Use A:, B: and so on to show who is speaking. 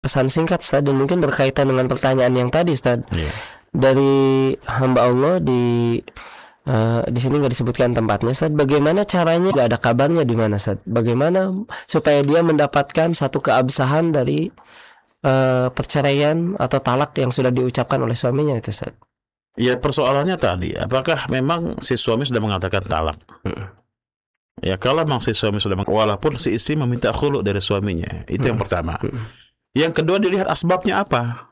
A: pesan singkat Ustaz, dan mungkin berkaitan dengan pertanyaan yang tadi Ustaz.
B: Iya.
A: Dari hamba Allah di sini nggak disebutkan tempatnya Ustaz. Bagaimana caranya, nggak ada kabarnya di mana Ustaz? Bagaimana supaya dia mendapatkan satu keabsahan dari perceraian atau talak yang sudah diucapkan oleh suaminya itu Ustaz?
B: Ya, persoalannya tadi, apakah memang si suami sudah mengatakan talak? Ya, kalau memang si suami sudah walaupun si istri meminta khulu dari suaminya, itu yang pertama. Yang kedua, dilihat asbabnya apa.